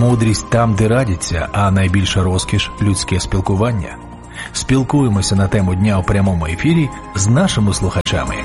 Мудрість там, де радяться, а найбільша розкіш – людське спілкування. Спілкуємося на тему дня у прямому ефірі з нашими слухачами.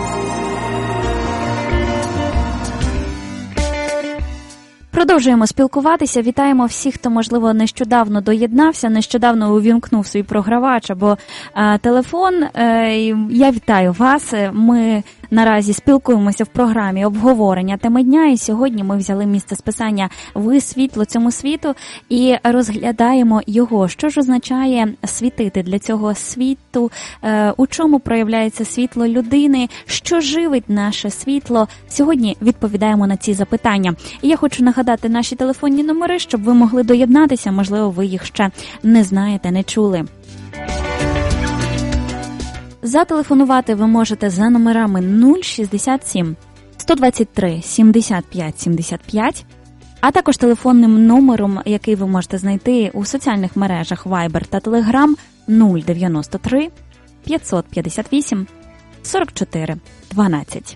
Продовжуємо спілкуватися. Вітаємо всіх, хто, можливо, нещодавно доєднався, нещодавно увімкнув свій програвач або телефон. Я вітаю вас. Ми наразі спілкуємося в програмі обговорення теми дня, і сьогодні ми взяли місце списання «Ви – світло цьому світу» і розглядаємо його. Що ж означає світити для цього світу? У чому проявляється світло людини? Що живить наше світло? Сьогодні відповідаємо на ці запитання. І я хочу нагадати наші телефонні номери, щоб ви могли доєднатися. Можливо, ви їх ще не знаєте, не чули. Зателефонувати ви можете за номерами 067 123 75 75, а також телефонним номером, який ви можете знайти у соціальних мережах Viber та Telegram 093 558 44 12.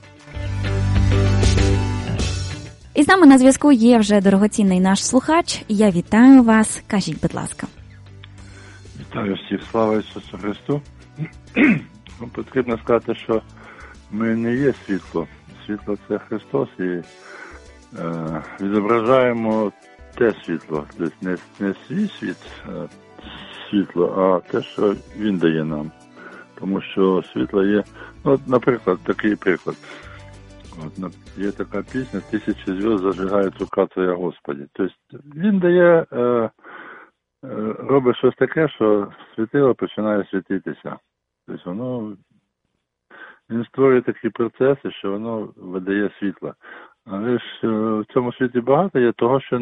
І з нами на зв'язку є вже дорогоцінний наш слухач. Я вітаю вас. Кажіть, будь ласка. Вітаю всіх. Слава Ісусу Христу. Потрібно сказати, що ми не є світло. Світло – це Христос, і відображаємо те світло. Тобто не свій світло, а те, що Він дає нам. Тому що світло є, наприклад, такий приклад. Є така пісня «Тисячі зв'язд зажигають рука Твоя, Господи». Тобто Він дає, робить щось таке, що світило починає світитися. Тобто він створює такі процеси, що воно видає світло. Але ж в цьому світі багато є того, що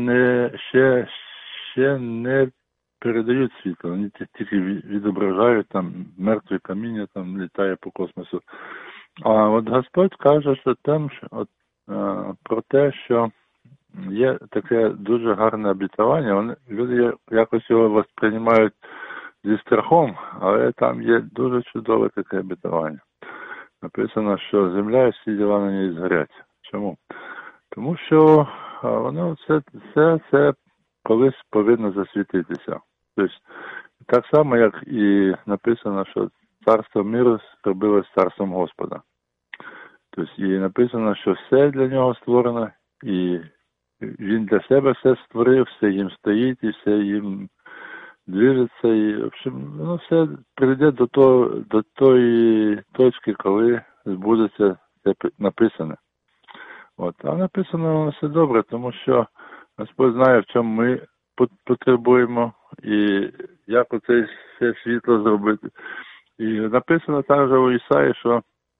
ще не передають світло. Вони тільки відображають, там мертве каміння там літає по космосу. А от Господь каже, що там про те, що є таке дуже гарне обітування. Люди якось його сприймають зі страхом, але там є дуже чудове таке обітування. Написано, що земля і всі діла на ній згорять. Чому? Тому що воно все колись повинно засвітитися. Тобто, так само, як і написано, що царство миру зробилось царством Господа. Тобто, і написано, що все для нього створено, і він для себе все створив, все їм стоїть, і все їм движеться, і в общем, воно все прийде до тої точки, коли збудеться це написане. А написано все добре, тому що Господь знає, в чому ми потребуємо, і як оце все світло зробити. І написано також у Ісаї, що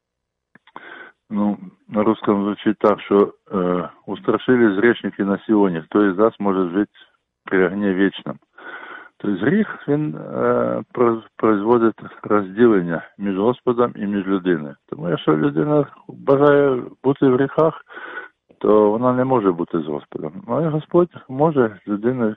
на русском звучить так, що устрашились грешники на Сионе, хто із нас може жити при огні вічному. Тобто гріх, він производить розділення між Господом і між людиною. Тому якщо людина бажає бути в гріхах, то вона не може бути з Господом. Але Господь може людину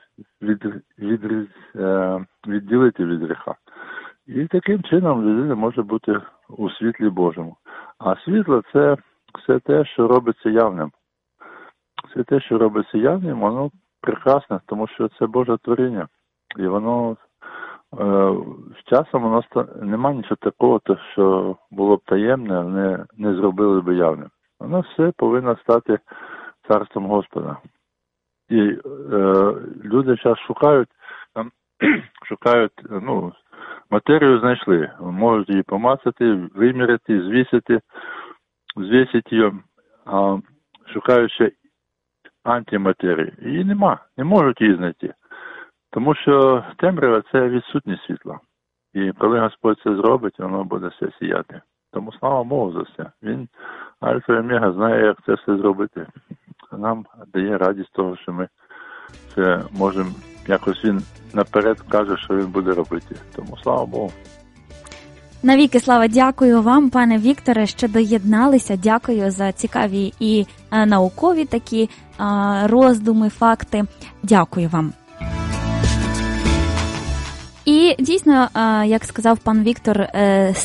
відділити від гріха. І таким чином людина може бути у світлі Божому. А світло – це все те, що робиться явним. Все те, що робиться явним, воно прекрасне, тому що це Боже творіння. І воно з часом воно немає нічого такого, що було б таємне, не зробили б явним. Воно все повинно стати царством Господа. І люди зараз шукають, матерію знайшли. Можуть її помацати, виміряти, звісити її, а шукають ще антиматерії. Її нема, не можуть її знайти. Тому що темрява – це відсутність світла. І коли Господь це зробить, воно буде все сіяти. Тому слава Богу за все. Він, Альфа і Омега, знає, як це все зробити. Нам дає радість того, що ми це можемо, якось він наперед каже, що він буде робити. Тому слава Богу. Навіки слава, дякую вам, пане Вікторе, що доєдналися. Дякую за цікаві і наукові такі роздуми, факти. Дякую вам. І дійсно, як сказав пан Віктор,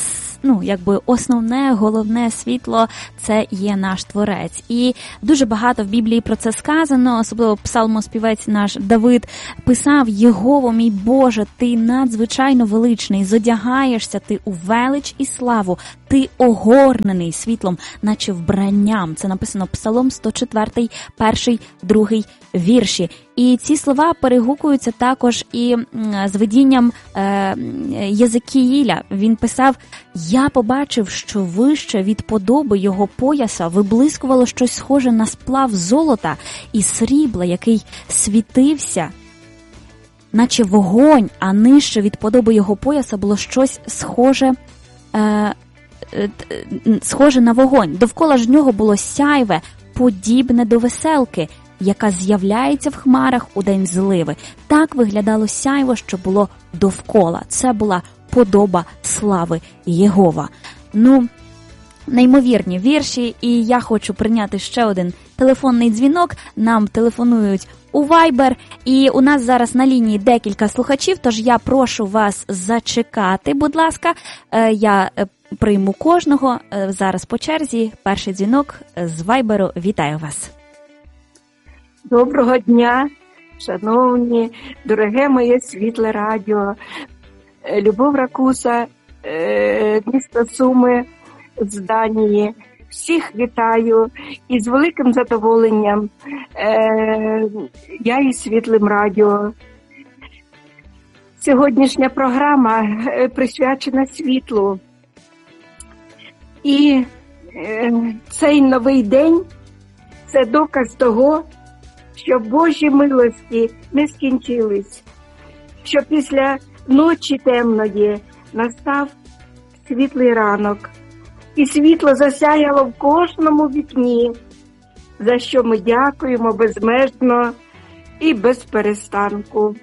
основне, головне світло – це є наш Творець. І дуже багато в Біблії про це сказано, особливо псалмоспівець наш Давид писав: «Єгово, мій Боже, ти надзвичайно величний, зодягаєшся ти у велич і славу, ти огорнений світлом, наче вбранням». Це написано Псалом 104, 1, 2 вірші. І ці слова перегукуються також і з видінням Єзекіїля. Він писав: «Я побачив, що вище від подоби його пояса виблискувало щось схоже на сплав золота і срібла, який світився, наче вогонь, а нижче від подоби його пояса було щось схоже на вогонь. Довкола ж нього було сяйве, подібне до веселки, яка з'являється в хмарах у день зливи». Так виглядало сяйво, що було довкола. Це була подоба слави Єгова. Неймовірні вірші, і я хочу прийняти ще один телефонний дзвінок. Нам телефонують у Viber, і у нас зараз на лінії декілька слухачів, тож я прошу вас зачекати, будь ласка. Я прийму кожного зараз по черзі. Перший дзвінок з Viber. Вітаю вас. Доброго дня, шановні, дороге моє світле радіо. Любов Ракуса, місто Суми з Данії. Всіх вітаю і з великим задоволенням я і світлим радіо. Сьогоднішня програма присвячена світлу. І цей новий день – це доказ того, що Божі милості не скінчились, що після ночі темної настав світлий ранок, і світло засяяло в кожному вікні, за що ми дякуємо безмежно і без перестанку.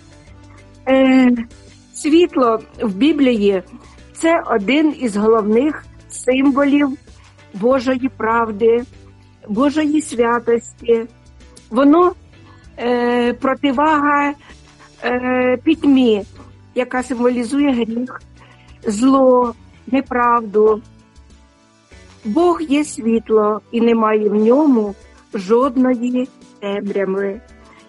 Світло в Біблії – це один із головних символів Божої правди, Божої святості. Воно противага пітьмі, яка символізує гріх, зло, неправду. Бог є світло, і немає в ньому жодної темряви.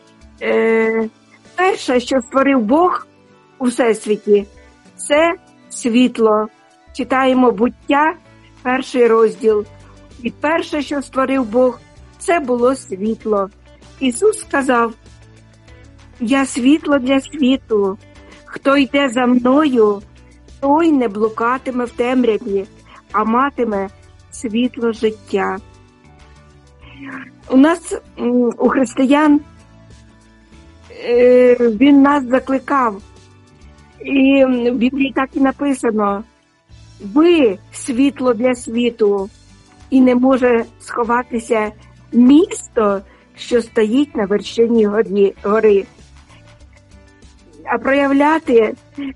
Перше, що створив Бог у Всесвіті, це світло. Читаємо Буття, 1 розділ. І перше, що створив Бог, це було світло. Ісус сказав: «Я світло для світу. Хто йде за мною, той не блукатиме в темряві, а матиме світло життя». У нас, у християн, він нас закликав. І в Біблії так і написано: «Ви світло для світу, і не може сховатися місто, що стоїть на вершині гори». А проявляти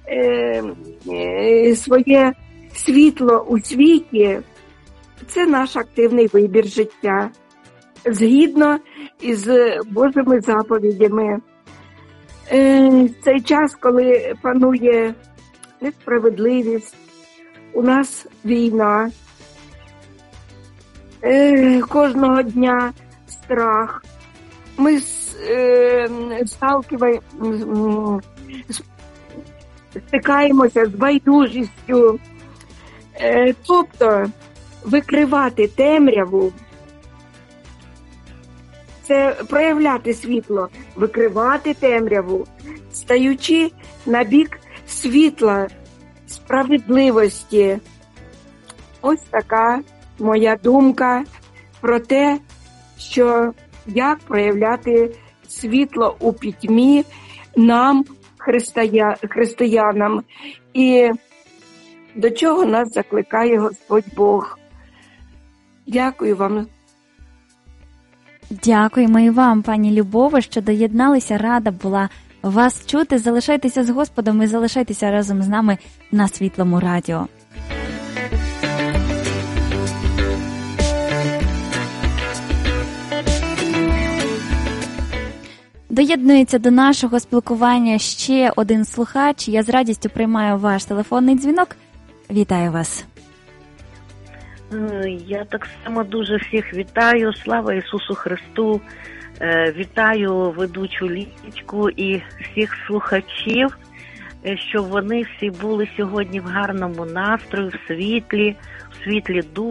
своє світло у світі – це наш активний вибір життя, згідно із Божими заповідями. В цей час, коли панує несправедливість, у нас війна, кожного дня страх, ми стикаємося з байдужістю. Тобто викривати темряву – це проявляти світло, викривати темряву, стаючи на бік світла, справедливості. Ось така моя думка про те, що як проявляти світло у пітьмі нам, християнам, і до чого нас закликає Господь Бог. Дякую вам. Дякуємо і вам, пані Любово, що доєдналися. Рада була вас чути. Залишайтеся з Господом і залишайтеся разом з нами на Світлому радіо. Доєднується до нашого спілкування ще один слухач. Я з радістю приймаю ваш телефонний дзвінок. Вітаю вас. Я так само дуже всіх вітаю. Слава Ісусу Христу. Вітаю ведучу Лічку і всіх слухачів, щоб вони всі були сьогодні в гарному настрої, в світлі духу.